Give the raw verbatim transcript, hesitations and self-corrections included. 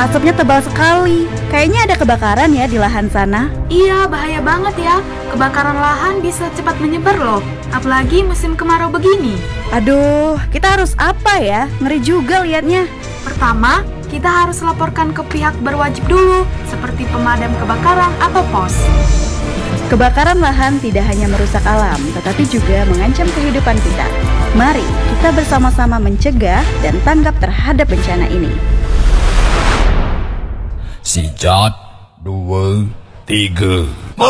asapnya tebal sekali. Kayaknya ada kebakaran ya di lahan sana. Iya, bahaya banget ya. Kebakaran lahan bisa cepat menyebar loh. Apalagi musim kemarau begini. Aduh, kita harus apa ya? Ngeri juga liatnya. Pertama, kita harus laporkan ke pihak berwajib dulu, seperti pemadam kebakaran atau pos. Kebakaran lahan tidak hanya merusak alam, tetapi juga mengancam kehidupan kita. Mari kita bersama-sama mencegah dan tanggap terhadap bencana ini. Sijat, dua, tiga.